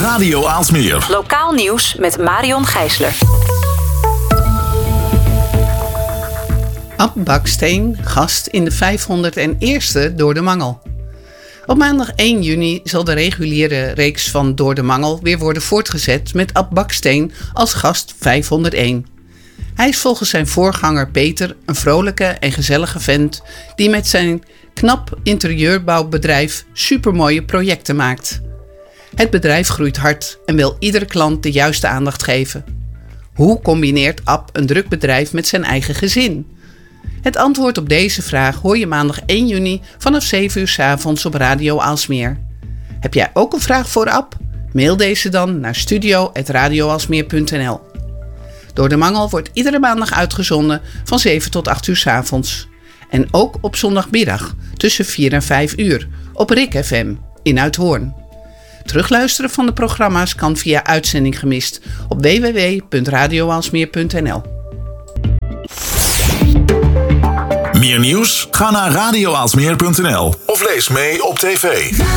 Radio Aalsmeer. Lokaal nieuws met Marion Gijsler. Ab Baksteen, gast in de 501ste Door de Mangel. Op maandag 1 juni zal de reguliere reeks van Door de Mangel weer worden voortgezet met Ab Baksteen als gast 501. Hij is volgens zijn voorganger Peter een vrolijke en gezellige vent die met zijn knap interieurbouwbedrijf supermooie projecten maakt. Het bedrijf groeit hard en wil iedere klant de juiste aandacht geven. Hoe combineert Ab een druk bedrijf met zijn eigen gezin? Het antwoord op deze vraag hoor je maandag 1 juni vanaf 7 uur 's avonds op Radio Aalsmeer. Heb jij ook een vraag voor Ab? Mail deze dan naar studio@radioaalsmeer.nl. Door de Mangel wordt iedere maandag uitgezonden van 7 tot 8 uur 's avonds. En ook op zondagmiddag tussen 4 en 5 uur op RIK FM in Uithoorn. Terugluisteren van de programma's kan via uitzending gemist op www.radioaalsmeer.nl. Meer nieuws? Ga naar radioaalsmeer.nl of lees mee op tv.